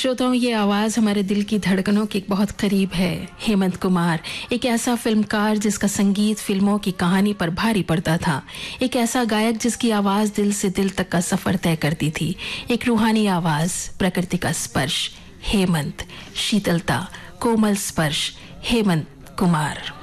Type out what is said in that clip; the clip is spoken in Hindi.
श्रोताओं, ये आवाज़ हमारे दिल की धड़कनों के बहुत करीब है। हेमंत कुमार एक ऐसा फिल्मकार जिसका संगीत फिल्मों की कहानी पर भारी पड़ता था। एक ऐसा गायक जिसकी आवाज़ दिल से दिल तक का सफ़र तय करती थी। एक रूहानी आवाज़, प्रकृति का स्पर्श, हेमंत। शीतलता, कोमल स्पर्श, हेमंत कुमार।